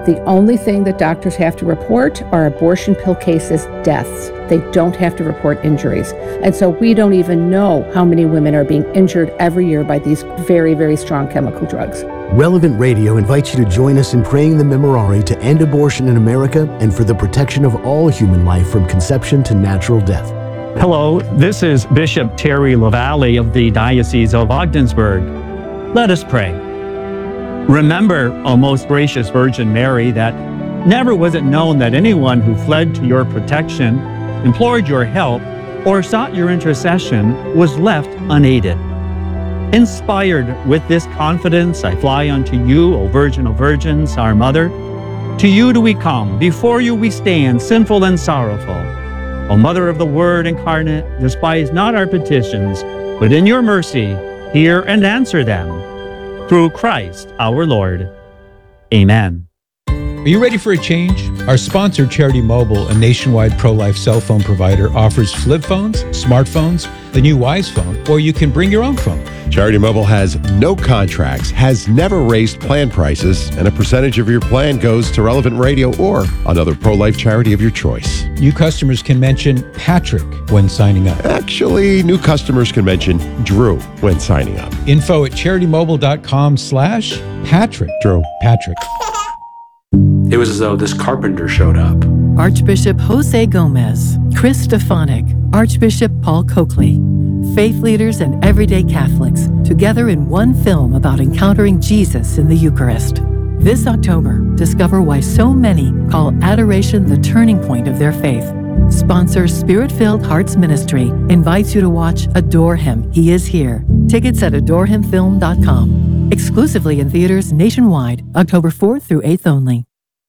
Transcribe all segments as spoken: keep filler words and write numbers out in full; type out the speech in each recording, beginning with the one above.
The only thing that doctors have to report are abortion pill cases, deaths. They don't have to report injuries. And so we don't even know how many women are being injured every year by these very, very strong chemical drugs. Relevant Radio invites you to join us in praying the Memorare to end abortion in America and for the protection of all human life from conception to natural death. Hello, this is Bishop Terry LaValle of the Diocese of Ogdensburg. Let us pray. Remember, O most gracious Virgin Mary, that never was it known that anyone who fled to your protection, implored your help, or sought your intercession was left unaided. Inspired with this confidence, I fly unto you, O Virgin of Virgins, our Mother. To you do we come, before you we stand, sinful and sorrowful. O Mother of the Word incarnate, despise not our petitions, but in your mercy, hear and answer them. Through Christ our Lord. Amen. Are you ready for a change? Our sponsor, Charity Mobile, a nationwide pro-life cell phone provider, offers flip phones, smartphones, the new Wise phone, or you can bring your own phone. Charity Mobile has no contracts, has never raised plan prices, and a percentage of your plan goes to Relevant Radio or another pro-life charity of your choice. New customers can mention Patrick when signing up. Actually, new customers can mention Drew when signing up. Info at charitymobile.com slash Patrick. Drew. Patrick. It was as though this carpenter showed up. Archbishop Jose Gomez, Chris Stefanik, Archbishop Paul Coakley, faith leaders and everyday Catholics together in one film about encountering Jesus in the Eucharist. This October, discover why so many call adoration the turning point of their faith. Sponsor Spirit-Filled Hearts Ministry invites you to watch Adore Him, He Is Here. Tickets at adore him film dot com. Exclusively in theaters nationwide, October fourth through eighth only.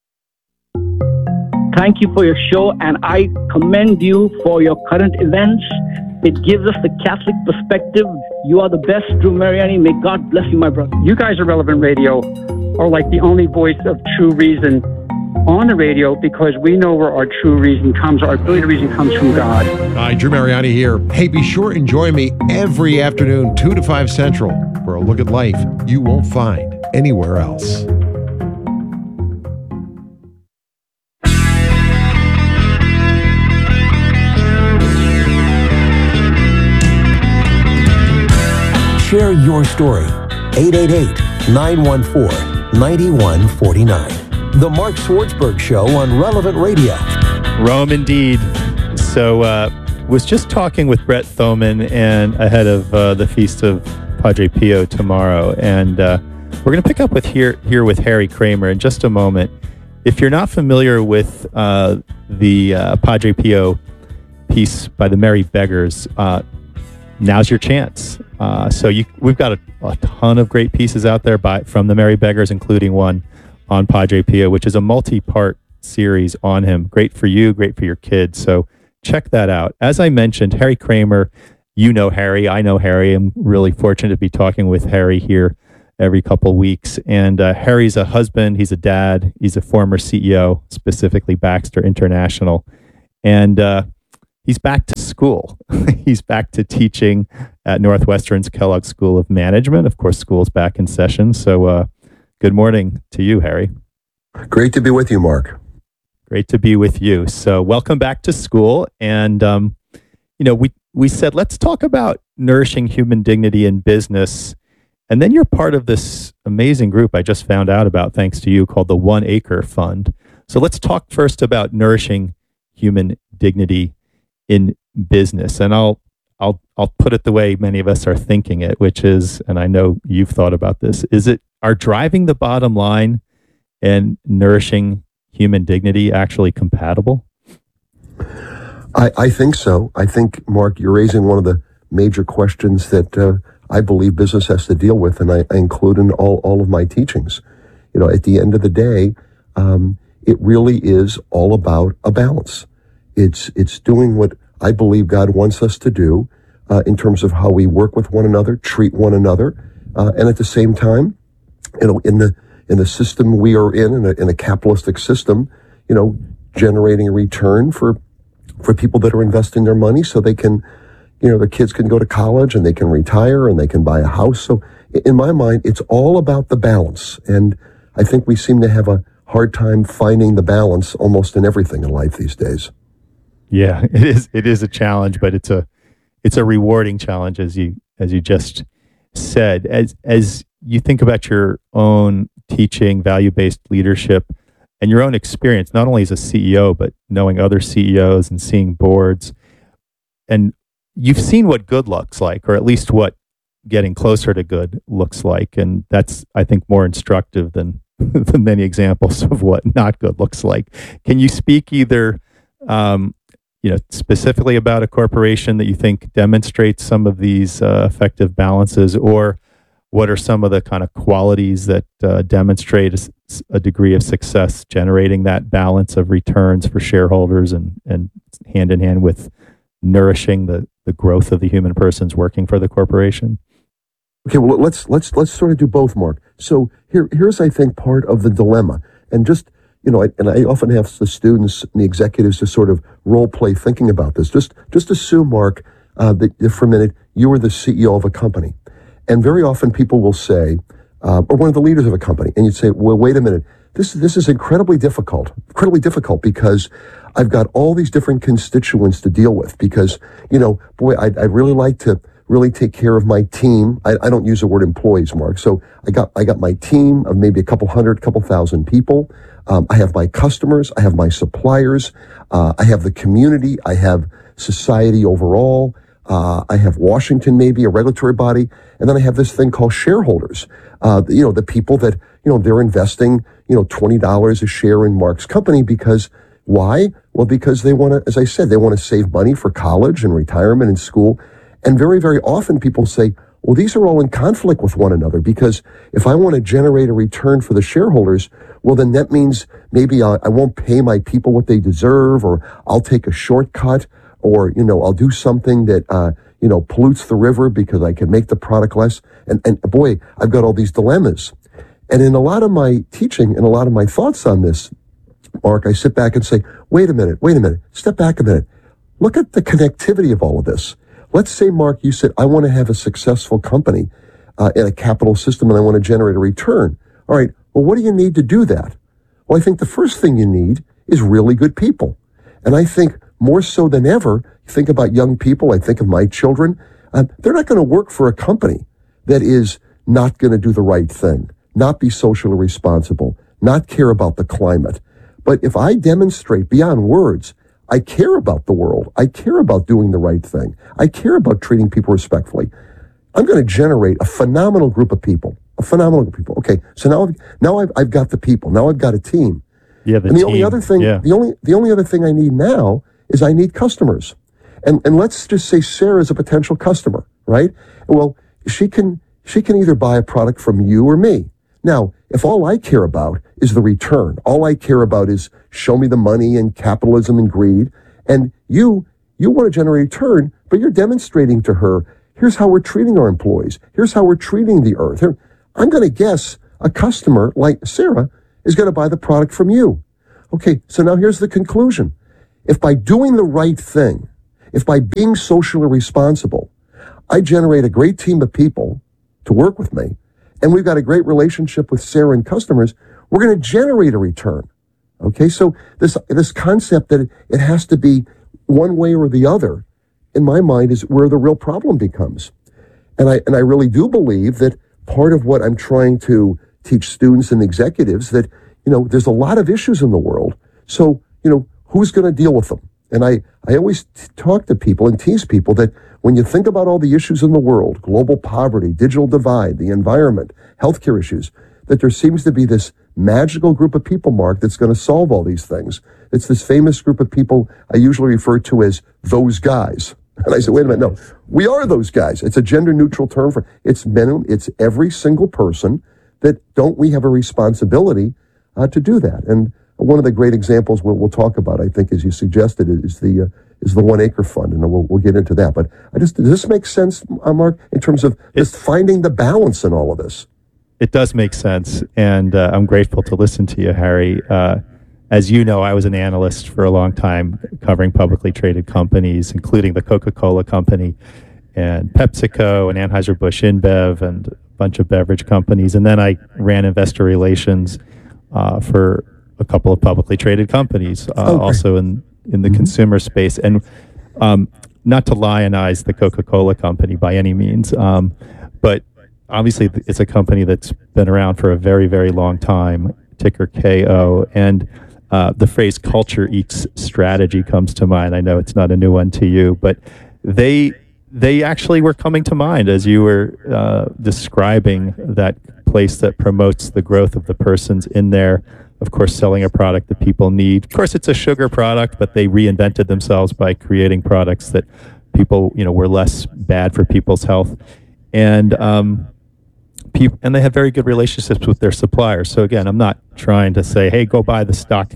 Thank you for your show, and I commend you for your current events. It gives us the Catholic perspective. You are the best, Drew Mariani. May God bless you, my brother. You guys are Relevant Radio, are like the only voice of true reason on the radio, because we know where our true reason comes. Our ability to reason comes from God. Hi, Drew Mariani here. Hey, be sure and join me every afternoon, two to five Central, for a look at life you won't find anywhere else. Share your story. eight eight eight, nine one four, nine one four nine. The Mark Swartzberg Show on Relevant Radio. Rome indeed. So, uh, was just talking with Brett Thoman and ahead of uh, the Feast of Padre Pio tomorrow, and uh, we're going to pick up with here here with Harry Kramer in just a moment. If you're not familiar with uh, the uh, Padre Pio piece by the Merry Beggars, uh, now's your chance. Uh, so you, we've got a, a ton of great pieces out there by from the Merry Beggars, including one on Padre Pio, which is a multi-part series on him. Great for you, great for your kids. So check that out. As I mentioned, Harry Kramer, you know Harry, I know Harry. I'm really fortunate to be talking with Harry here every couple weeks. And uh, Harry's a husband, he's a dad, he's a former C E O, specifically Baxter International. And uh, he's back to school. He's back to teaching at Northwestern's Kellogg School of Management. Of course, school's back in session. So uh, good morning to you, Harry. Great to be with you, Mark. Great to be with you. So welcome back to school. And, um, you know, we, we said, let's talk about nourishing human dignity in business. And then you're part of this amazing group I just found out about, thanks to you, called the One Acre Fund. So let's talk first about nourishing human dignity in business. And I'll I'll I'll put it the way many of us are thinking it, which is, and I know you've thought about this, is it are driving the bottom line and nourishing human dignity actually compatible? I, I think so. I think, Mark, you're raising one of the major questions that uh, I believe business has to deal with, and I, I include in all, all of my teachings. You know, at the end of the day, um, it really is all about a balance. It's it's doing what I believe God wants us to do uh, in terms of how we work with one another, treat one another, uh, and at the same time, you know, in the in the system we are in, in a, in a capitalistic system, you know, generating a return for for people that are investing their money, so they can, you know, their kids can go to college and they can retire and they can buy a house. So, in my mind, it's all about the balance, and I think we seem to have a hard time finding the balance almost in everything in life these days. Yeah, it is. It is a challenge, but it's a it's a rewarding challenge, as you as you just said. As as you think about your own teaching, value-based leadership, and your own experience, not only as a C E O, but knowing other C E Os and seeing boards, and you've seen what good looks like, or at least what getting closer to good looks like, and that's, I think, more instructive than the many examples of what not good looks like. Can you speak either, um, you know, specifically about a corporation that you think demonstrates some of these uh, effective balances, or what are some of the kind of qualities that uh, demonstrate a, a degree of success generating that balance of returns for shareholders and, and hand in hand with nourishing the, the growth of the human persons working for the corporation? Okay, well, let's let's let's sort of do both, Mark. So here here's, I think, part of the dilemma, and just, you know, I, and I often have the students and the executives to sort of role play thinking about this. Just just assume, Mark, uh, that if for a minute you were the C E O of a company, and very often people will say, uh, or one of the leaders of a company, and you'd say, well, wait a minute, this this is incredibly difficult, incredibly difficult because I've got all these different constituents to deal with. Because, you know, boy, I'd, I'd really like to really take care of my team. I, I don't use the word employees, Mark. So I got I got my team of maybe a couple hundred, couple thousand people. Um, I have my customers. I have my suppliers. Uh, I have the community. I have society overall. Uh, I have Washington, maybe a regulatory body, and then I have this thing called shareholders. Uh, you know, the people that, you know, they're investing, you know, twenty dollars a share in Mark's company because why? Well, because they want to, as I said, they want to save money for college and retirement and school. And very, very often people say, well, these are all in conflict with one another, because if I want to generate a return for the shareholders, well, then that means maybe I, I won't pay my people what they deserve, or I'll take a shortcut, or, you know, I'll do something that, uh, you know, pollutes the river because I can make the product less. And, and boy, I've got all these dilemmas. And in a lot of my teaching and a lot of my thoughts on this, Mark, I sit back and say, wait a minute, wait a minute, step back a minute. Look at the connectivity of all of this. Let's say, Mark, you said, I want to have a successful company uh, in a capital system and I want to generate a return. All right, well, what do you need to do that? Well, I think the first thing you need is really good people. And I think more so than ever, think about young people, I think of my children, uh, they're not going to work for a company that is not going to do the right thing, not be socially responsible, not care about the climate. But if I demonstrate beyond words, I care about the world, I care about doing the right thing, I care about treating people respectfully, I'm going to generate a phenomenal group of people, a phenomenal group of people. Okay, so now I've, now I've, I've got the people, now I've got a team. Yeah, the and the team. only other thing, yeah. the only the only other thing I need now is I need customers. And and let's just say Sarah is a potential customer, right? Well, she can she can either buy a product from you or me. Now, if all I care about is the return, all I care about is show me the money and capitalism and greed, and you you want to generate a return, but you're demonstrating to her, here's how we're treating our employees, here's how we're treating the earth. Here, I'm going to guess a customer like Sarah is going to buy the product from you. Okay, so now here's the conclusion. If by doing the right thing, if by being socially responsible, I generate a great team of people to work with me, and we've got a great relationship with Sarah and customers, we're going to generate a return. Okay, so this this concept that it, it has to be one way or the other, in my mind, is where the real problem becomes. And I and I really do believe that part of what I'm trying to teach students and executives that, you know, there's a lot of issues in the world. So, you know, who's going to deal with them? And I, I always t- talk to people and tease people that when you think about all the issues in the world, global poverty, digital divide, the environment, healthcare issues, that there seems to be this magical group of people, Mark, that's going to solve all these things. It's this famous group of people I usually refer to as those guys. And I said, wait a minute, no, we are those guys. It's a gender neutral term for, it's men, it's every single person that don't we have a responsibility uh, to do that. And one of the great examples we'll, we'll talk about, I think, as you suggested, is the uh, is the One Acre Fund, and we'll we'll get into that. But I just does this make sense, uh, Mark, in terms of just finding the balance in all of this? It does make sense, and uh, I'm grateful to listen to you, Harry. Uh, as you know, I was an analyst for a long time, covering publicly traded companies, including the Coca-Cola Company, and PepsiCo, and Anheuser-Busch InBev, and a bunch of beverage companies. And then I ran investor relations uh, for a couple of publicly traded companies, uh, Oh, great. also in, in the consumer space. And um, not to lionize the Coca-Cola company by any means, um, but obviously it's a company that's been around for a very, very long time, ticker K O. And uh, the phrase culture eats strategy comes to mind. I know it's not a new one to you, but they they actually were coming to mind as you were uh, describing that place that promotes the growth of the persons in there. Of course, selling a product that people need. Of course, it's a sugar product, but they reinvented themselves by creating products that people, you know, were less bad for people's health. And um, people, and they have very good relationships with their suppliers. So again, I'm not trying to say, hey, go buy the stock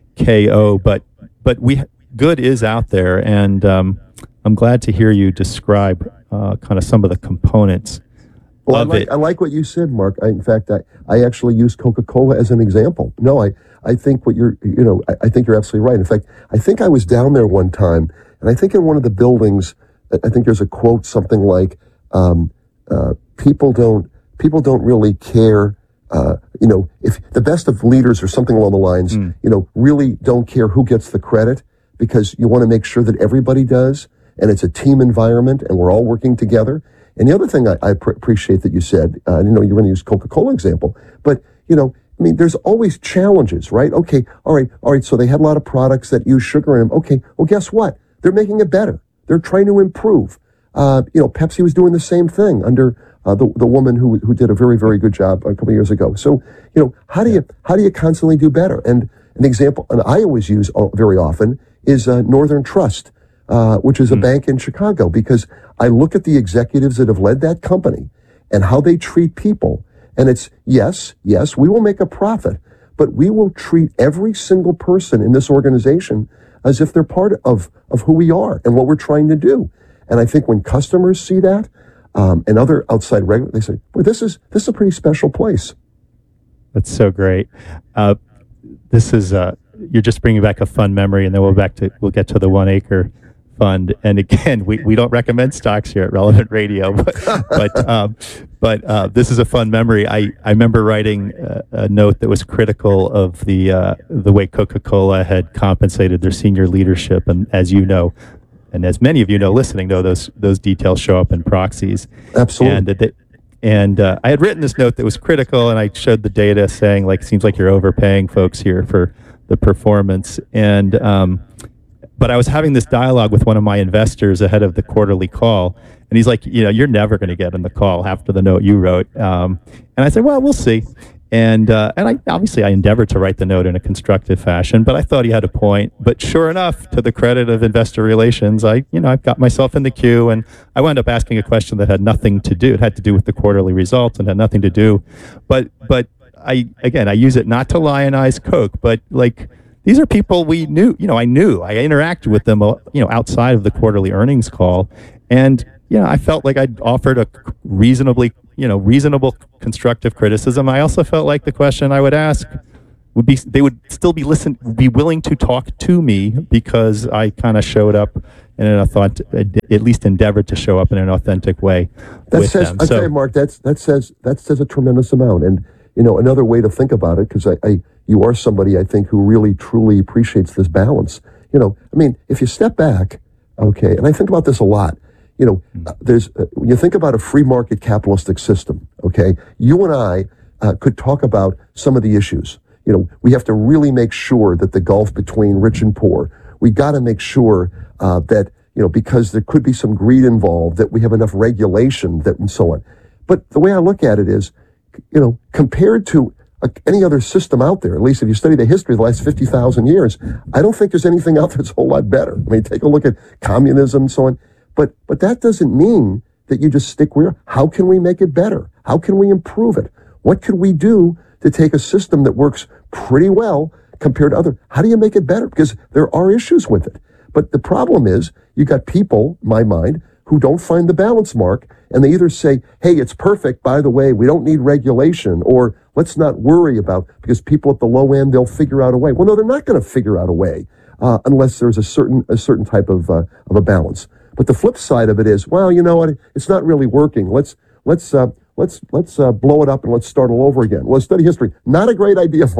K O, but but we good is out there, and um, I'm glad to hear you describe uh, kind of some of the components. Well, I of like, it. I like what you said, Mark. I, in fact, I, I actually use Coca-Cola as an example. No, I, I think what you're, you know, I, I think you're absolutely right. In fact, I think I was down there one time, and I think in one of the buildings, I, I think there's a quote, something like, um, uh, people don't, people don't really care, uh, you know, if the best of leaders or something along the lines, Mm. you know, really don't care who gets the credit, because you want to make sure that everybody does, and it's a team environment, and we're all working together. And the other thing I, I pr- appreciate that you said, uh, I didn't know you were going to use Coca-Cola example, but, you know, I mean, there's always challenges, right? Okay, all right, all right, so they had a lot of products that use sugar in them. Okay, well, guess what? They're making it better. They're trying to improve. Uh, you know, Pepsi was doing the same thing under uh, the the woman who who did a very, very good job a couple of years ago. So, you know, how do you how do you constantly do better? And an example, and I always use uh, very often, is uh, Northern Trust, uh, which is a mm. bank in Chicago, because I look at the executives that have led that company and how they treat people. And it's, yes, yes, we will make a profit, but we will treat every single person in this organization as if they're part of, of who we are and what we're trying to do. And I think when customers see that, um, and other outside regulators, they say, well, this is, this is a pretty special place. That's so great. Uh, this is, uh, you're just bringing back a fun memory, and then we'll back to, we'll get to the one acre fund. And again, we, we don't recommend stocks here at Relevant Radio, but but um, but uh, this is a fun memory. I, I remember writing a, a note that was critical of the uh, the way Coca-Cola had compensated their senior leadership, and as you know, and as many of you know, listening know, those those details show up in proxies. Absolutely. And that, and uh, I had written this note that was critical, and I showed the data saying, like, seems like you're overpaying folks here for the performance. And um, But I was having this dialogue with one of my investors ahead of the quarterly call, and he's like, you know, you're never going to get in the call after the note you wrote. Um, and I said, well, we'll see. And uh, and I obviously I endeavored to write the note in a constructive fashion, but I thought he had a point. But sure enough, to the credit of investor relations, I you know I got myself in the queue, and I wound up asking a question that had nothing to do. It had to do with the quarterly results and had nothing to do. But but I again I use it not to lionize Coke, but like. These are people we knew, you know, I knew, I interacted with them, you know, outside of the quarterly earnings call. And, you know, I felt like I'd offered a reasonably, you know, reasonable constructive criticism. I also felt like the question I would ask would be, they would still be listen, be willing to talk to me because I kind of showed up in an thought, at least endeavored to show up in an authentic way That with says, them. I So, tell you, Mark, that's, that says, that says a tremendous amount. And, you know, another way to think about it, because I, I, you are somebody, I think, who really, truly appreciates this balance. You know, I mean, if you step back, okay, and I think about this a lot, you know, uh, there's, uh, when you think about a free market capitalistic system, okay, you and I uh, could talk about some of the issues. You know, we have to really make sure that the gulf between rich and poor, we got to make sure uh, that, you know, because there could be some greed involved, that we have enough regulation, that and so on. But the way I look at it is, you know, compared to uh, any other system out there, at least if you study the history of the last fifty thousand years, I don't think there's anything out there that's a whole lot better. I mean, take a look at communism and so on. But but that doesn't mean that you just stick where. How can we make it better? How can we improve it? What could we do to take a system that works pretty well compared to other? How do you make it better? Because there are issues with it. But the problem is, you got people, in my mind, who don't find the balance, Mark, and they either say, hey, it's perfect, by the way, we don't need regulation, or let's not worry about, because people at the low end, they'll figure out a way. Well, no, they're not going to figure out a way uh, unless there's a certain a certain type of uh, of a balance. But the flip side of it is, well, you know what, it's not really working. Let's let's uh, let's let's uh, blow it up and let's start all over again. Well, study history, not a great idea, Mark.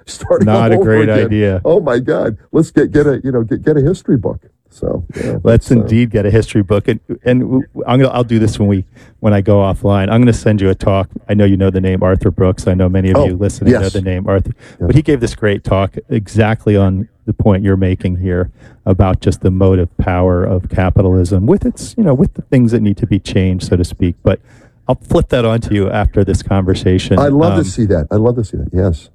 starting Not all a over great again. idea. Oh my God, let's get get a you know get, get a history book. So yeah, let's uh, indeed get a history book, and and I'm gonna I'll do this when we when I go offline. I'm gonna send you a talk. I know you know the name Arthur Brooks. I know many of Oh, you listening yes. know the name Arthur. Yeah. But he gave this great talk exactly on the point you're making here about just the motive power of capitalism, with its you know with the things that need to be changed, so to speak. But I'll flip that on to you after this conversation. I'd love Um, to see that. I'd love to see that. Yes.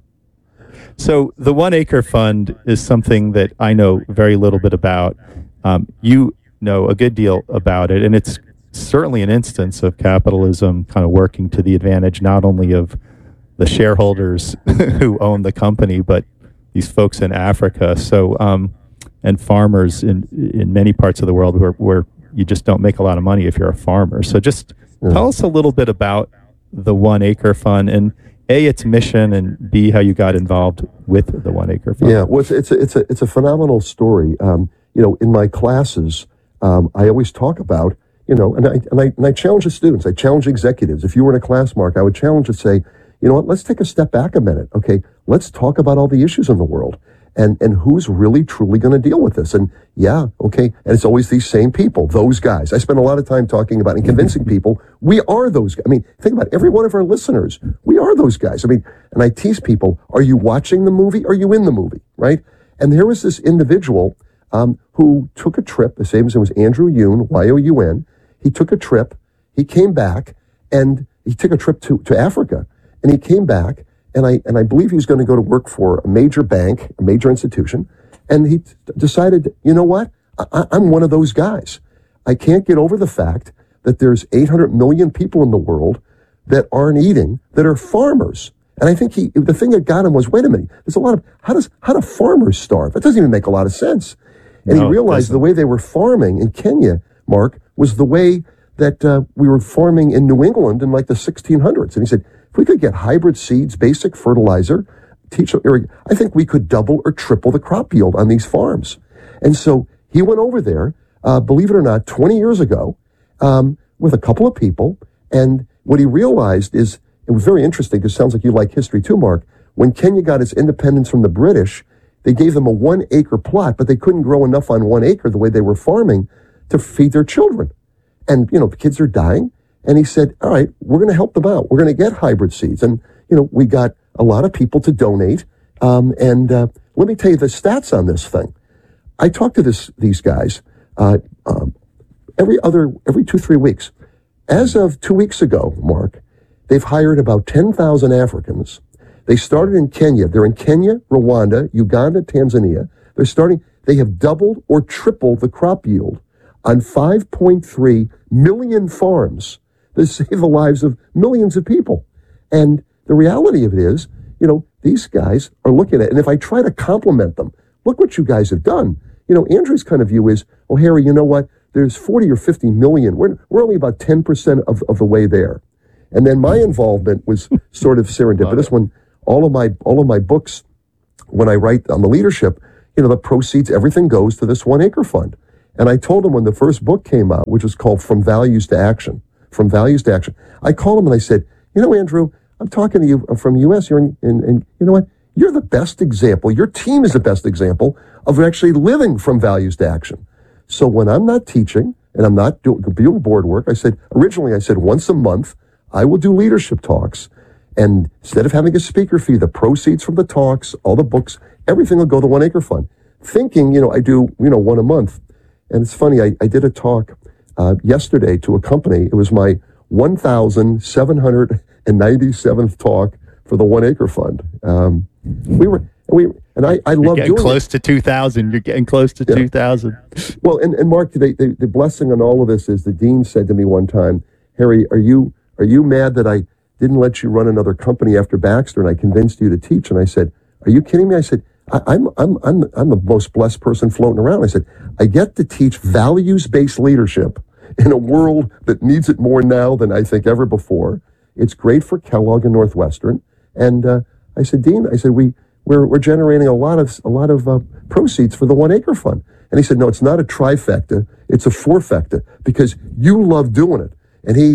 So the One Acre Fund is something that I know very little bit about. Um, you know a good deal about it, and it's certainly an instance of capitalism kind of working to the advantage not only of the shareholders who own the company, but these folks in Africa. So um, and farmers in in many parts of the world where where you just don't make a lot of money if you're a farmer. So just Yeah. tell us a little bit about the One Acre Fund, and A, its mission, and B, how you got involved with the One Acre Fund. Yeah, well, it's it's a, it's a it's a phenomenal story. Um, you know, in my classes, um, I always talk about you know, and I and I and I challenge the students. I challenge executives. If you were in a class, Mark, I would challenge to say, you know what? Let's take a step back a minute. Okay, let's talk about all the issues in the world and and who's really truly going to deal with this. And yeah, okay, and it's always these same people, those guys. I spend a lot of time talking about and convincing people we are those guys. I mean, think about it, every one of our listeners. We are those guys. I mean, and I tease people: are you watching the movie? Are you in the movie? Right? And there was this individual um, who took a trip. The same as it was Andrew Youn, Y O U N. He took a trip. He came back, and he took a trip to to Africa, and he came back. And I and I believe he was going to go to work for a major bank, a major institution, and he t- decided, you know what? I, I'm one of those guys. I can't get over the fact that there's eight hundred million people in the world that aren't eating, that are farmers. And I think he the thing that got him was, wait a minute, there's a lot of how does how do farmers starve? That doesn't even make a lot of sense. And No, he it realized doesn't. the way they were farming in Kenya, Mark, was the way that uh, we were farming in New England in like the sixteen hundreds. And he said, if we could get hybrid seeds, basic fertilizer, teach, I think we could double or triple the crop yield on these farms. And so he went over there, uh, believe it or not, twenty years ago, um, with a couple of people. And what he realized is, it was very interesting, because it sounds like you like history too, Mark. When Kenya got its independence from the British, they gave them a one acre plot, but they couldn't grow enough on one acre the way they were farming to feed their children. And, you know, the kids are dying. And he said, all right, we're going to help them out. We're going to get hybrid seeds. And, you know, we got a lot of people to donate. Um, and uh, let me tell you the stats on this thing. I talk to this these guys uh, um, every other, every two, three weeks. As of two weeks ago, Mark, they've hired about ten thousand Africans. They started in Kenya. They're in Kenya, Rwanda, Uganda, Tanzania. They're starting, they have doubled or tripled the crop yield on five point three million farms that save the lives of millions of people. And the reality of it is, you know, these guys are looking at it. And if I try to compliment them, look what you guys have done. You know, Andrew's kind of view is, oh, Harry, you know what? There's forty or fifty million. We're, we're only about ten percent of, of the way there. And then my involvement was sort of serendipitous when all of my, all of my books, when I write on the leadership, you know, the proceeds, everything goes to this One Acre Fund. And I told him when the first book came out, which was called From Values to Action, From Values to Action, I called him and I said, you know, Andrew, I'm talking to you from the U S. You're in, in, in, you know what? You're the best example. Your team is the best example of actually living from values to action. So when I'm not teaching and I'm not do, doing board work, I said, originally I said once a month, I will do leadership talks. And instead of having a speaker fee, the proceeds from the talks, all the books, everything will go to the One Acre Fund. Thinking, you know, I do, you know, one a month. And it's funny, I, I did a talk uh, yesterday to a company. It was my one thousand seven hundred ninety-seventh talk for the One Acre Fund. Um, we were, we, and I, I You're love getting doing close it. to two thousand. You're getting close to Yeah. two thousand. Well, and, and Mark, the, the, the blessing on all of this is the dean said to me one time, Harry, are you are you mad that I didn't let you run another company after Baxter and I convinced you to teach? And I said, are you kidding me? I said, I, I'm I'm I'm I'm the most blessed person floating around. I said, I get to teach values-based leadership in a world that needs it more now than I think ever before. It's great for Kellogg and Northwestern. And uh, I said, Dean, I said, we we're we're generating a lot of a lot of uh, proceeds for the One Acre Fund. And he said, no, it's not a trifecta, it's a fourfecta because you love doing it. And he uh,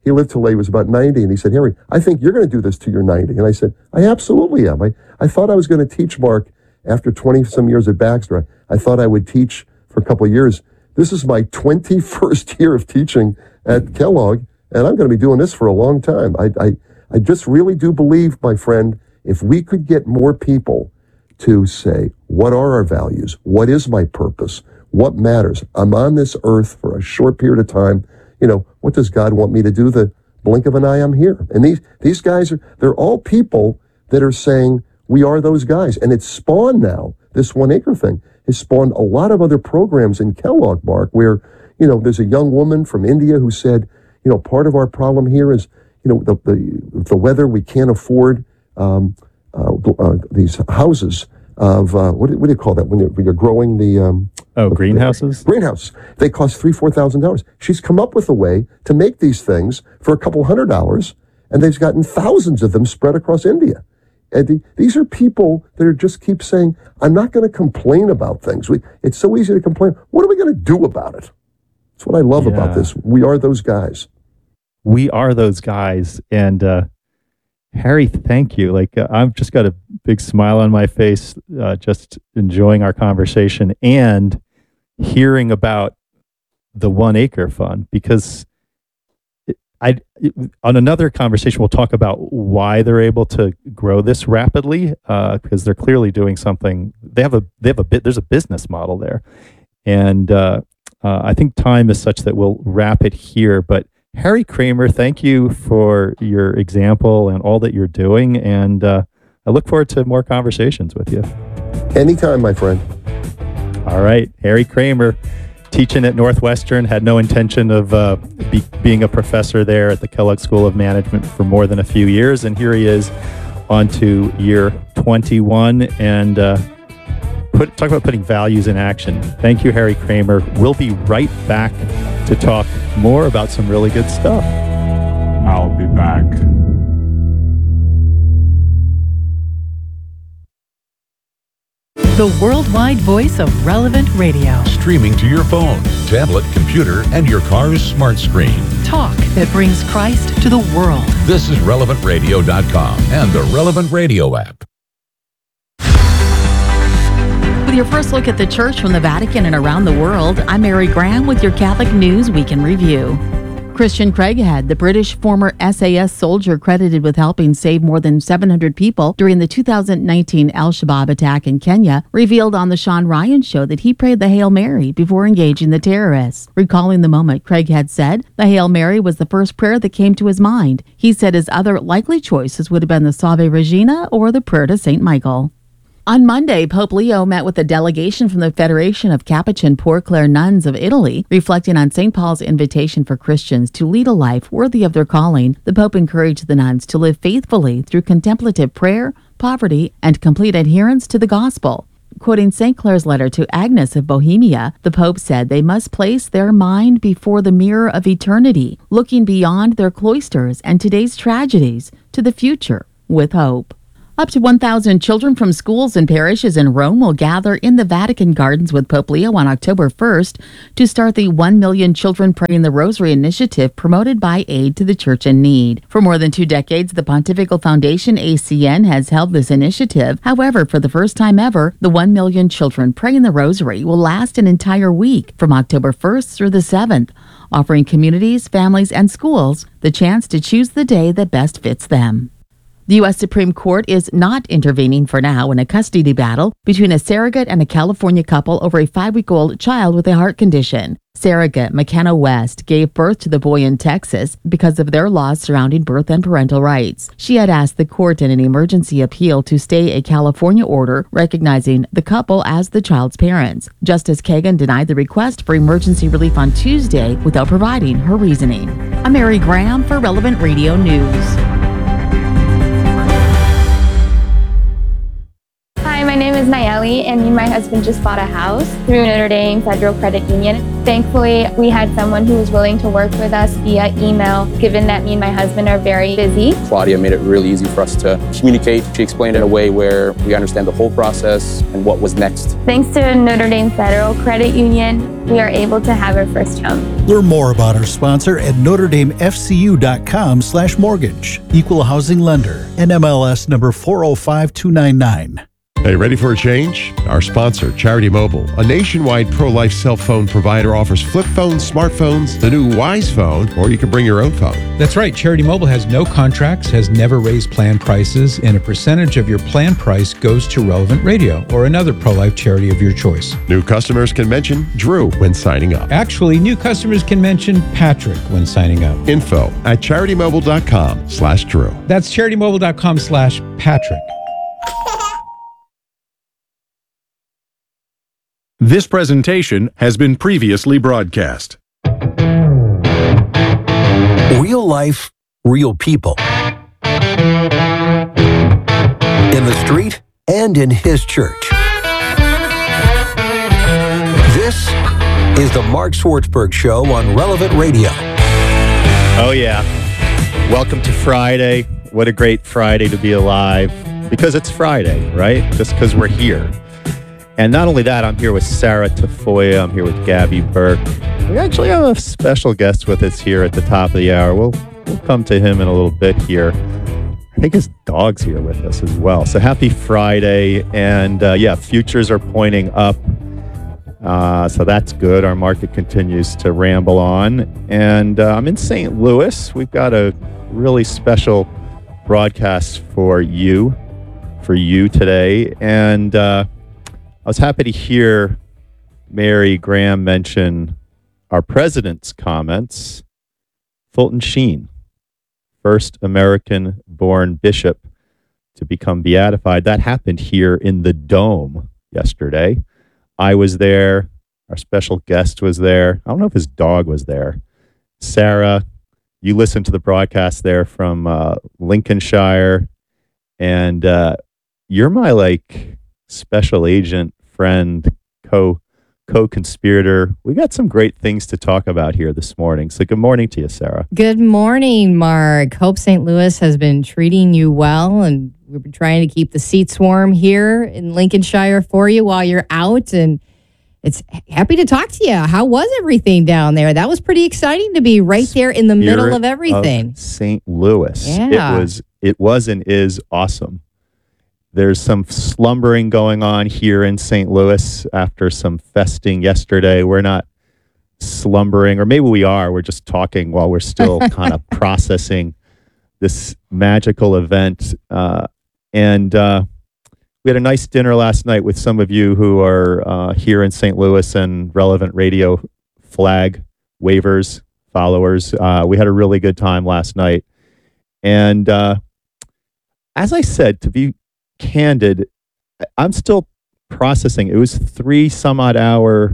he lived till he was about ninety, and he said, Harry, I think you're going to do this till you're ninety. And I said, I absolutely am. I, I thought I was going to teach, Mark, after twenty-some years at Baxter. I, I thought I would teach for a couple of years. This is my twenty-first year of teaching at Kellogg, and I'm going to be doing this for a long time. I, I, I just really do believe, my friend, if we could get more people to say, what are our values? What is my purpose? What matters? I'm on this earth for a short period of time. You know, what does God want me to do? The blink of an eye, I'm here. And these, these guys are, they're all people that are saying, we are those guys. And it's spawned now, this one acre thing has spawned a lot of other programs in Kellogg, Mark, where, you know, there's a young woman from India who said, you know, part of our problem here is, you know, the, the, the weather, we can't afford, um, uh, uh, these houses of, uh, what, do, what do you call that when you're, when you're growing the, um, Oh, greenhouses? Greenhouse. They cost three, four thousand dollars. She's come up with a way to make these things for a couple hundred dollars, and they've gotten thousands of them spread across India. And the, these are people that are just keep saying, I'm not going to complain about things. We, it's so easy to complain. What are we going to do about it? That's what I love yeah. about this. We are those guys. We are those guys. And uh, Harry, thank you. Like uh, I've just got a big smile on my face, uh, just enjoying our conversation and hearing about the One Acre Fund, because it, I on another conversation we'll talk about why they're able to grow this rapidly, uh, because they're clearly doing something. They have a they have a bit. There's a business model there, and uh, uh, I think time is such that we'll wrap it here. But Harry Kramer, thank you for your example and all that you're doing, and uh, I look forward to more conversations with you. Anytime, my friend. All right, Harry Kramer, teaching at Northwestern, had no intention of uh, be, being a professor there at the Kellogg School of Management for more than a few years, and here he is on to year twenty-one, and uh, put, talk about putting values in action. Thank you, Harry Kramer. We'll be right back to talk more about some really good stuff. I'll be back. The worldwide voice of Relevant Radio. Streaming to your phone, tablet, computer, and your car's smart screen. Talk that brings Christ to the world. This is relevant radio dot com and the Relevant Radio app. With your first look at the church from the Vatican and around the world, I'm Mary Graham with your Catholic News Week in Review. Christian Craighead, the British former S A S soldier credited with helping save more than seven hundred people during the two thousand nineteen Al-Shabaab attack in Kenya, revealed on the Sean Ryan Show that he prayed the Hail Mary before engaging the terrorists. Recalling the moment, Craighead said the Hail Mary was the first prayer that came to his mind. He said his other likely choices would have been the Salve Regina or the prayer to Saint Michael. On Monday, Pope Leo met with a delegation from the Federation of Capuchin Poor Clare Nuns of Italy, reflecting on Saint Paul's invitation for Christians to lead a life worthy of their calling. The Pope encouraged the nuns to live faithfully through contemplative prayer, poverty, and complete adherence to the gospel. Quoting Saint Clare's letter to Agnes of Bohemia, the Pope said they must place their mind before the mirror of eternity, looking beyond their cloisters and today's tragedies to the future with hope. Up to one thousand children from schools and parishes in Rome will gather in the Vatican Gardens with Pope Leo on October first to start the one million Children Praying the Rosary initiative promoted by Aid to the Church in Need. For more than two decades, the Pontifical Foundation, A C N, has held this initiative. However, for the first time ever, the one million Children Praying the Rosary will last an entire week from October first through the seventh, offering communities, families, and schools the chance to choose the day that best fits them. The U S Supreme Court is not intervening for now in a custody battle between a surrogate and a California couple over a five-week-old child with a heart condition. Surrogate McKenna West gave birth to the boy in Texas because of their laws surrounding birth and parental rights. She had asked the court in an emergency appeal to stay a California order recognizing the couple as the child's parents. Justice Kagan denied the request for emergency relief on Tuesday without providing her reasoning. I'm Mary Graham for Relevant Radio News. Hi, my name is Nayeli, and me and my husband just bought a house through Notre Dame Federal Credit Union. Thankfully, we had someone who was willing to work with us via email, given that me and my husband are very busy. Claudia made it really easy for us to communicate. She explained it in a way where we understand the whole process and what was next. Thanks to Notre Dame Federal Credit Union, we are able to have our first home. Learn more about our sponsor at notre dame f c u dot com slash mortgage. Equal housing lender. N M L S number four oh five two nine nine. Hey, ready for a change? Our sponsor, Charity Mobile, a nationwide pro-life cell phone provider, offers flip phones, smartphones, the new Wise phone, or you can bring your own phone. That's right. Charity Mobile has no contracts, has never raised plan prices, and a percentage of your plan price goes to Relevant Radio or another pro-life charity of your choice. New customers can mention Drew when signing up. Actually, new customers can mention Patrick when signing up. Info at charitymobile.com slash Drew. That's charitymobile.com slash Patrick. This presentation has been previously broadcast. Real life, real people. In the street and in his church. This is the Mark Swartzberg Show on Relevant Radio. Oh, yeah. Welcome to Friday. What a great Friday to be alive. Because it's Friday, right? Just because we're here. And not only that, I'm here with Sarah Tafoya. I'm here with Gabby Burke. We actually have a special guest with us here at the top of the hour. We'll, we'll come to him in a little bit here. I think his dog's here with us as well. So happy Friday. And uh, yeah, futures are pointing up. Uh, so that's good. Our market continues to ramble on. And uh, I'm in Saint Louis. We've got a really special broadcast for you, for you today. And uh, I was happy to hear Mary Graham mention our president's comments. Fulton Sheen, first American-born bishop to become beatified. That happened here in the Dome yesterday. I was there. Our special guest was there. I don't know if his dog was there. Sarah, you listened to the broadcast there from uh, Lincolnshire, and uh, you're my, like, special agent, friend, co co-conspirator. We got some great things to talk about here this morning. So good morning to you, Sarah. Good morning, Mark. Hope Saint Louis has been treating you well, and we've been trying to keep the seats warm here in Lincolnshire for you while you're out, and it's happy to talk to you. How was everything down there? That was pretty exciting to be right there in the Spirit middle of everything. Of Saint Louis. Yeah. It was it was and is awesome. There's some slumbering going on here in Saint Louis after some festing yesterday. We're not slumbering, or maybe we are. We're just talking while we're still kind of processing this magical event. Uh, and uh, we had a nice dinner last night with some of you who are uh, here in Saint Louis and Relevant Radio flag wavers, followers. Uh, we had a really good time last night. And uh, as I said, to be candid, I'm still processing. It was three some odd hour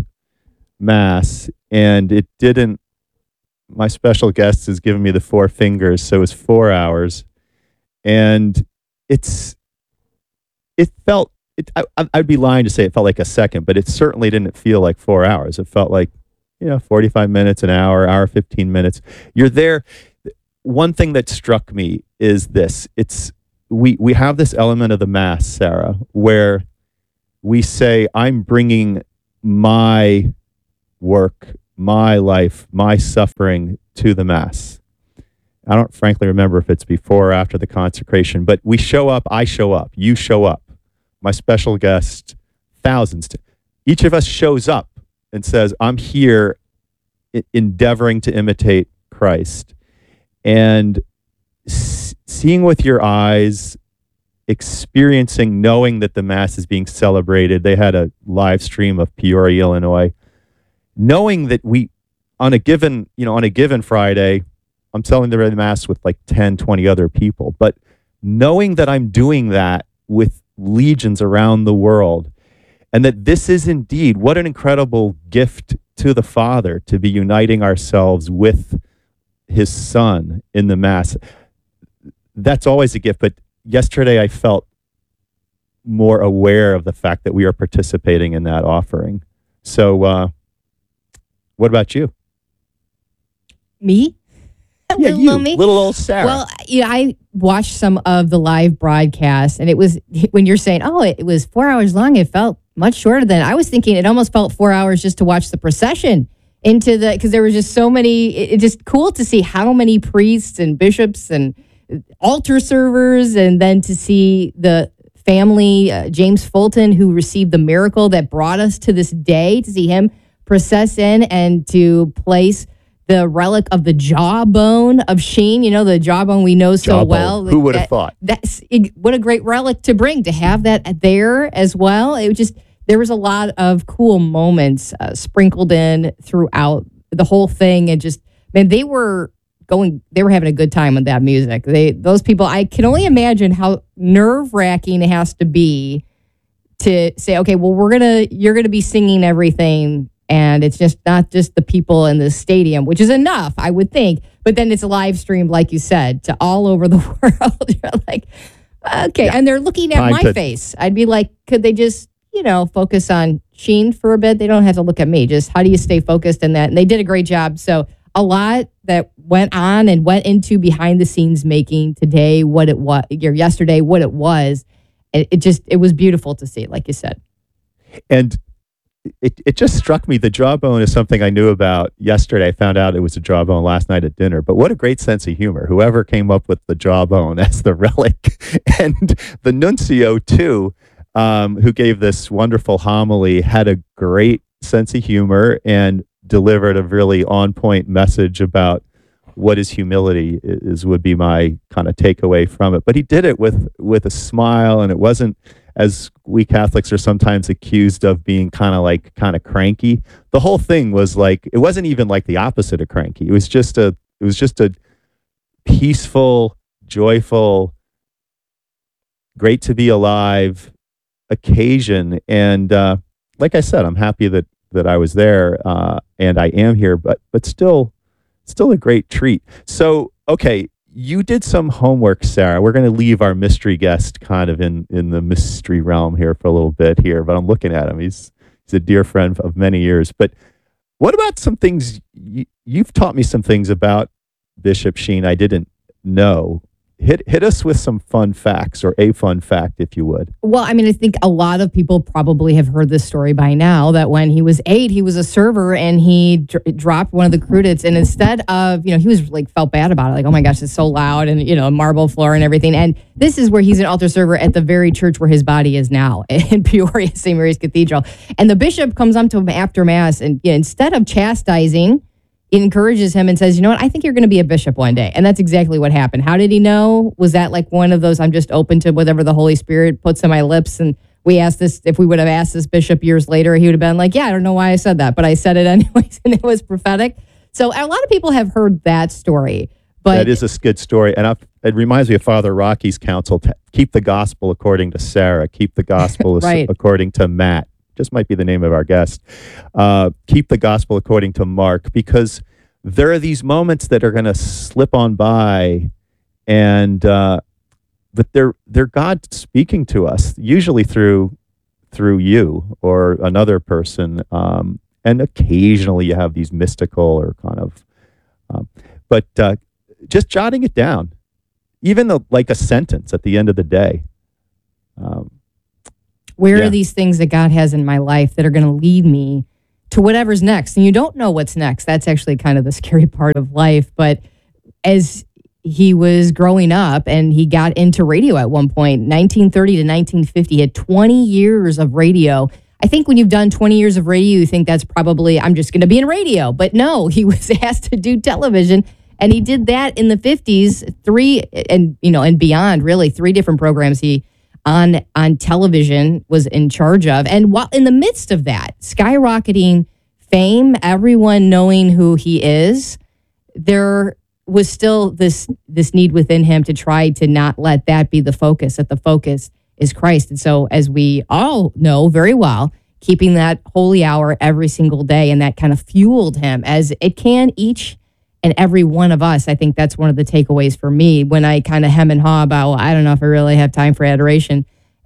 mass, and it didn't. My special guest has given me the four fingers, so it was four hours, and it's it felt. It, I, I'd be lying to say it felt like a second, but it certainly didn't feel like four hours. It felt like, you know, forty-five minutes, an hour, hour, fifteen minutes. You're there. One thing that struck me is this. It's We we have this element of the Mass, Sarah, where we say, I'm bringing my work, my life, my suffering to the Mass. I don't frankly remember if it's before or after the consecration, but we show up, I show up, you show up, my special guest, thousands. To, each of us shows up and says, I'm here I- endeavoring to imitate Christ. And seeing with your eyes, experiencing, knowing that the Mass is being celebrated. They had a live stream of Peoria, Illinois. Knowing that we, on a given, you know, on a given Friday, I'm celebrating the Mass with like ten, twenty other people. But knowing that I'm doing that with legions around the world, and that this is indeed, what an incredible gift to the Father to be uniting ourselves with His Son in the Mass. That's always a gift, but yesterday I felt more aware of the fact that we are participating in that offering. So, uh, what about you? Me? Yeah, little, you, little me? little old Sarah. Well, you know, I watched some of the live broadcast, and it was, when you're saying, oh, it, it was four hours long, it felt much shorter than, I was thinking it almost felt four hours just to watch the procession into the, because there was just so many, it, it just cool to see how many priests and bishops and altar servers, and then to see the family, uh, James Fulton, who received the miracle that brought us to this day, to see him process in and to place the relic of the jawbone of Sheen, you know, the jawbone we know so Jawbone. well. Who would have That- thought? That's what a great relic to bring, to have that there as well. It was just, there was a lot of cool moments uh, sprinkled in throughout the whole thing, and just, man, they were going, they were having a good time with that music. They, those people, I can only imagine how nerve wracking it has to be to say, okay, well, we're gonna, you're gonna be singing everything. And it's just not just the people in the stadium, which is enough, I would think. But then it's live streamed, like you said, to all over the world. You're like, okay. Yeah. And they're looking at Time my to- face. I'd be like, could they just, you know, focus on Sheen for a bit? They don't have to look at me. Just how do you stay focused in that? And they did a great job. So a lot that went on and went into behind the scenes making today what it was, or yesterday what it was. It, it just, it was beautiful to see, like you said. And it, it just struck me, the jawbone is something I knew about yesterday. I found out it was a jawbone last night at dinner. But what a great sense of humor. Whoever came up with the jawbone as the relic. And the nuncio, too, um, who gave this wonderful homily, had a great sense of humor and delivered a really on-point message about what is humility, is would be my kind of takeaway from it. But he did it with with a smile, and it wasn't, as we Catholics are sometimes accused of, being kind of like kind of cranky. The whole thing was like, it wasn't even like the opposite of cranky. It was just a it was just a peaceful, joyful, great to be alive occasion. And uh, like I said, I'm happy that that I was there, uh, and I am here, but but still still a great treat. So, okay, you did some homework, Sarah. We're going to leave our mystery guest kind of in, in the mystery realm here for a little bit here, but I'm looking at him. He's he's a dear friend of many years. But what about some things, you, you've taught me some things about Bishop Sheen I didn't know. Hit hit us with some fun facts, or a fun fact, if you would. Well, I mean, I think a lot of people probably have heard this story by now, that when he was eight, he was a server and he dr- dropped one of the crudités. And instead of, you know, he was like, felt bad about it. Like, oh my gosh, it's so loud, and, you know, marble floor and everything. And this is where he's an altar server at the very church where his body is now, in Peoria, Saint Mary's Cathedral. And the bishop comes up to him after Mass, and, you know, instead of chastising, he encourages him and says, you know what, I think you're going to be a bishop one day. And that's exactly what happened. How did he know? Was that like one of those, I'm just open to whatever the Holy Spirit puts in my lips? And we asked this, if we would have asked this bishop years later, he would have been like, yeah, I don't know why I said that, but I said it anyways, and it was prophetic. So a lot of people have heard that story. But that is a good story. And I've, it reminds me of Father Rocky's counsel, to keep the gospel according to Sarah, keep the gospel Right. according to Matt. Just might be the name of our guest. Uh, keep the gospel according to Mark, because there are these moments that are going to slip on by, and uh, but they're they're God speaking to us, usually through through you or another person, um, and occasionally you have these mystical or kind of, um, but uh, just jotting it down, even the, like a sentence at the end of the day. Um, where Yeah. are these things that God has in my life that are going to lead me to whatever's next? And you don't know what's next. That's actually kind of the scary part of life. But as he was growing up, and he got into radio at one point, nineteen thirty to nineteen fifty, he had twenty years of radio. I think when you've done twenty years of radio, you think that's probably, I'm just going to be in radio. But no, he was asked to do television. And he did that in the fifties, three and, you know, and beyond, really, three different programs he on on television was in charge of. And while in the midst of that, skyrocketing fame, everyone knowing who he is, there was still this this need within him to try to not let that be the focus, that the focus is Christ. And so, as we all know very well, keeping that holy hour every single day, and that kind of fueled him, as it can each and every one of us. I think that's one of the takeaways for me when I kind of hem and haw about, well, I don't know if I really have time for adoration.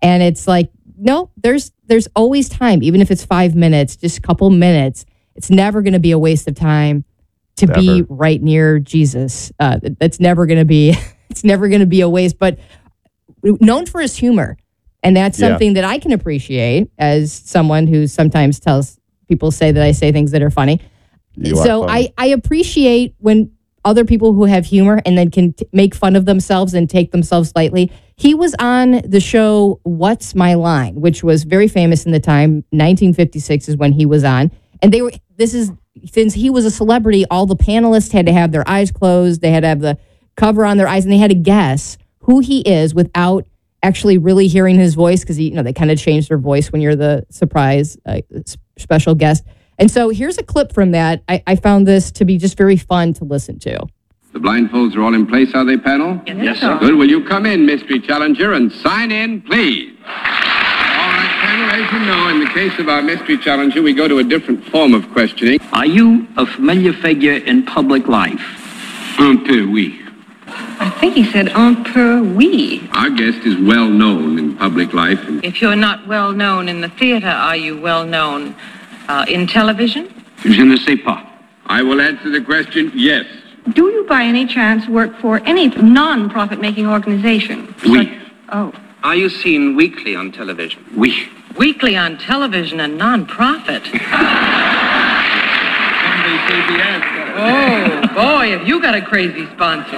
And it's like, no, there's there's always time, even if it's five minutes, just a couple minutes. It's never going to be a waste of time to Never. be right near Jesus. Uh, that's never going to be, it's never going to be a waste, but known for his humor. And that's Yeah. something that I can appreciate as someone who sometimes tells people say that I say things that are funny. You are So funny. I, I appreciate when other people who have humor and then can t- make fun of themselves and take themselves lightly. He was on the show What's My Line, which was very famous in the time. nineteen fifty-six is when he was on. And they were, this is, since he was a celebrity, all the panelists had to have their eyes closed. They had to have the cover on their eyes and they had to guess who he is without actually really hearing his voice, because, you know, they kind of change their voice when you're the surprise uh, s- special guest. And so here's a clip from that. I, I found this to be just very fun to listen to. The blindfolds are all in place, are they, panel? Yes, sir. Good. Will you come in, Mystery Challenger, and sign in, please? All right, panel, as you know, in the case of our Mystery Challenger, we go to a different form of questioning. Are you a familiar figure in public life? Un peu, oui. I think he said un peu oui. Our guest is well known in public life. And If you're not well known in the theater, are you well known uh, in television? je ne sais pas. I will answer the question, yes. Do you by any chance work for any non-profit making organization? Oui. Oh. Are you seen weekly on television? Oui. Weekly on television and non-profit. Oh, boy, have you got a crazy sponsor.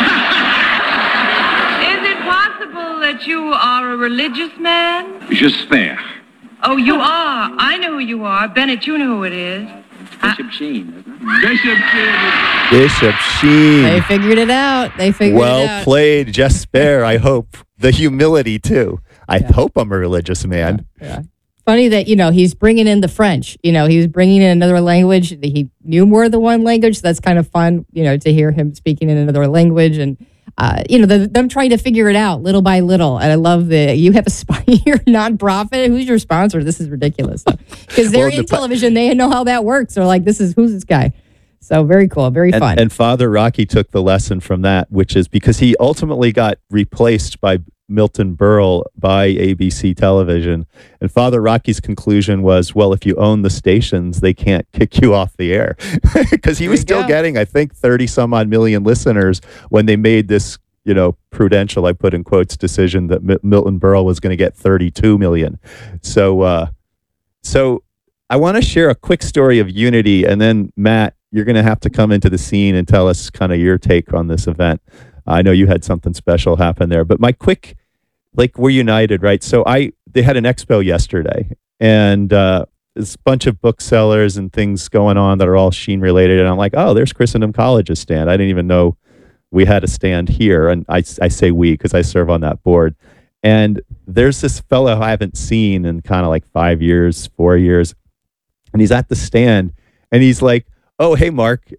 Is it possible that you are a religious man? J'espère. Oh, you are. I know who you are. Bennett, you know who it is. Bishop Sheen, isn't it? Bishop Sheen. Bishop Sheen. They figured it out. They figured it Well out. played, Jesper. I hope. The humility, too. I hope I'm a religious man. Yeah. Funny that, you know, he's bringing in the French. You know, he was bringing in another language. He knew more than one language. So that's kind of fun, you know, to hear him speaking in another language. And, uh, you know, the, them trying to figure it out little by little. And I love the, you have a spot, you're a nonprofit. Who's your sponsor? This is ridiculous. Because they're Well, in the- television. They know how that works. They're like, this is, who's this guy? So very cool. Very And, fun. and Father Rocky took the lesson from that, which is because he ultimately got replaced by Milton Berle by A B C television. And Father Rocky's conclusion was, well, if you own the stations, they can't kick you off the air. Because he There was you still go. getting, I think, thirty some odd million listeners when they made this, you know, prudential, I put in quotes, decision that M- Milton Berle was going to get thirty-two million. So, uh, so I want to share a quick story of unity. And then, Matt, you're going to have to come into the scene and tell us kind of your take on this event. I know you had something special happen there, but my quick, like, we're united, right? So I, they had an expo yesterday, and uh, there's a bunch of booksellers and things going on that are all Sheen related, and I'm like, oh, there's Christendom College's stand. I didn't even know we had a stand here, and I, I say we because I serve on that board. And there's this fellow I haven't seen in kind of like five years, four years, and he's at the stand, and he's like, oh, hey, Mark.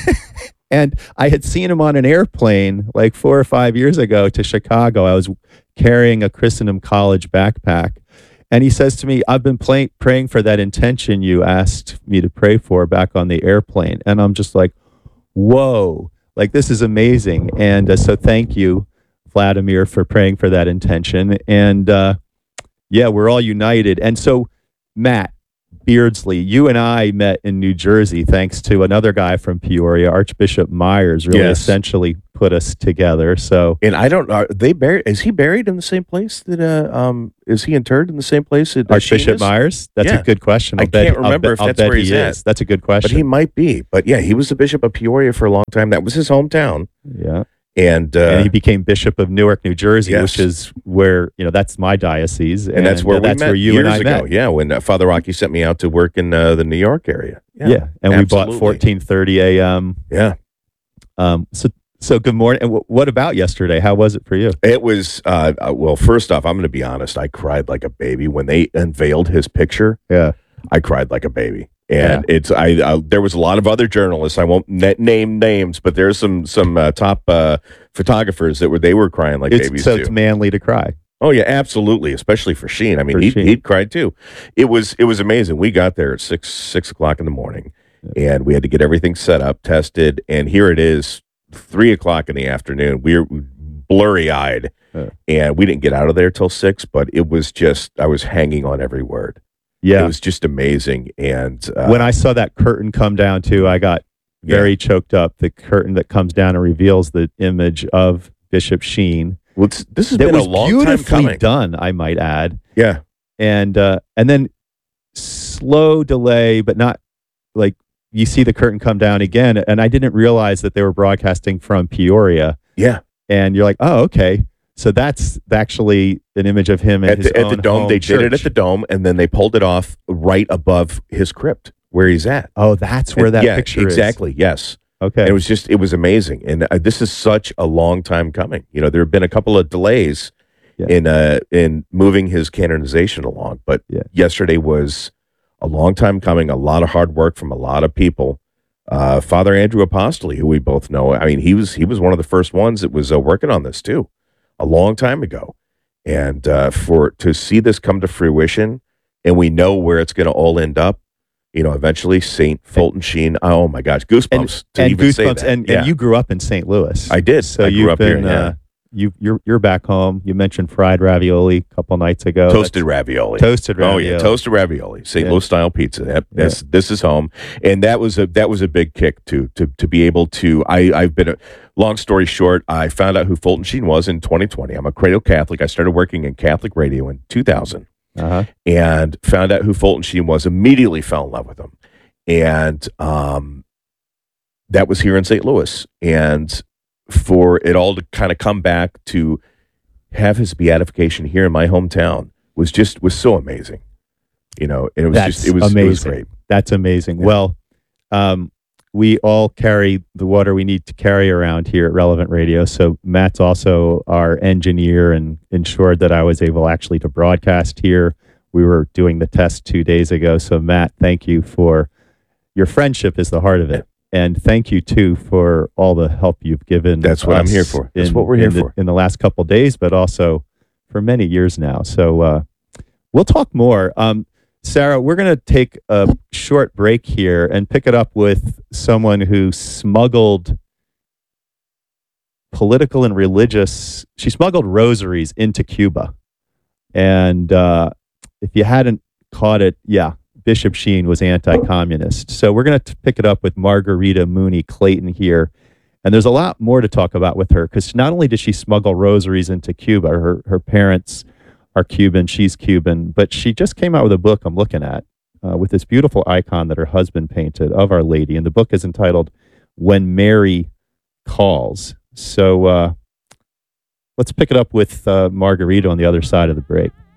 And I had seen him on an airplane like four or five years ago to Chicago. I was carrying a Christendom College backpack. And he says to me, I've been play- praying for that intention you asked me to pray for back on the airplane. And I'm just like, whoa, like this is amazing. And uh, so thank you, Vladimir, for praying for that intention. And uh, yeah, we're all united. And so, Matt Beardsley, you and I met in New Jersey thanks to another guy from Peoria, Archbishop Myers, really Yes. essentially put us together. So, and I don't. Are they buried? Is he buried in the same place that? Uh, um, is he interred in the same place that that Sheen Archbishop is? Myers? That's Yeah. a good question. I'll I bet- can't I'll remember bet- if I'll that's bet where he he's is. at. That's a good question. But he might be. But yeah, he was the bishop of Peoria for a long time. That was his hometown. Yeah. And, uh, and he became Bishop of Newark, New Jersey, Yes. which is where, you know, that's my diocese. and that's where uh, we that's met where you years and I ago. met. Yeah, when uh, Father Rocky sent me out to work in uh, the New York area. Yeah. Yeah, And we bought absolutely. fourteen thirty a.m. Yeah. Um, so, so good morning. And w- what about yesterday? How was it for you? It was, uh, uh, well, first off, I'm going to be honest. I cried like a baby when they unveiled his picture. Yeah. I cried like a baby. And it's, I, uh, there was a lot of other journalists. I won't na- name names, but there's some, some uh, top uh, photographers that were, they were crying like It's, babies so too. it's manly to cry. Oh yeah, absolutely. Especially for Sheen. I mean, For he Sheen. he cried too. It was it was amazing. We got there at six six o'clock in the morning, and we had to get everything set up, tested, and here it is, three o'clock in the afternoon. We're blurry eyed. Uh. And we didn't get out of there till six, but it was just, I was hanging on every word. Yeah. It was just amazing. And uh, when I saw that curtain come down too, I got very yeah. choked up. The curtain that comes down and reveals the image of Bishop Sheen. Well, it's, this has that been was a long beautifully time coming. done, I might add. Yeah. And, uh, and then slow delay, but not like you see the curtain come down again. And I didn't realize that they were broadcasting from Peoria. Yeah. And you're like, oh, okay. So that's actually an image of him at, at his the, at own the dome. home They church. did it at the dome, and then they pulled it off right above his crypt where he's at. Oh, that's where and, that yeah, picture exactly, is. Exactly. Yes. Okay. And it was just, it was amazing. And uh, this is such a long time coming. You know, there have been a couple of delays yeah. in uh, in moving his canonization along, but yeah. yesterday was a long time coming, a lot of hard work from a lot of people. Uh, Father Andrew Apostoli, who we both know, I mean, he was he was one of the first ones that was uh, working on this too, a long time ago. And uh, for to see this come to fruition, and we know where it's going to all end up, you know, eventually Saint Fulton Sheen. Oh my gosh, goosebumps and, to and even say goosebumps, that. and, yeah. and you grew up in Saint Louis. I did. So I you've grew up been, here. Yeah. Uh, you you're you're back home. You mentioned fried ravioli a couple nights ago. Toasted ravioli. Toasted ravioli. Oh yeah, toasted ravioli. Saint Yeah. Louis style pizza. That, Yeah. that's this is home, and that was a that was a big kick too. To to be able to. I I've been a long story short. I found out who Fulton Sheen was in twenty twenty. I'm a cradle Catholic. I started working in Catholic radio in two thousand, Uh-huh. and found out who Fulton Sheen was. Immediately fell in love with him, and um, that was here in Saint Louis, and for it all to kind of come back to have his beatification here in my hometown was just was so amazing, you know. And it was That's just it was amazing. it was great. That's amazing. Yeah. Well, um, we all carry the water we need to carry around here at Relevant Radio. So Matt's also our engineer and ensured that I was able actually to broadcast here. We were doing the test two days ago. So Matt, thank you for your friendship is the heart of it. And thank you, too, for all the help you've given. That's what I'm us here for. That's in- what we're here in the- for. in the last couple of days, but also for many years now. So uh, we'll talk more. Um, Sarah, we're going to take a short break here and pick it up with someone who smuggled political and religious, she smuggled rosaries into Cuba. And uh, if you hadn't caught it, yeah, Bishop Sheen was anti-communist. So we're going to pick it up with Margarita Mooney Clayton here. And there's a lot more to talk about with her, because not only did she smuggle rosaries into Cuba, her, her parents are Cuban, she's Cuban, but she just came out with a book I'm looking at uh, with this beautiful icon that her husband painted of Our Lady. And the book is entitled When Mary Calls. So uh, let's pick it up with uh, Margarita on the other side of the break.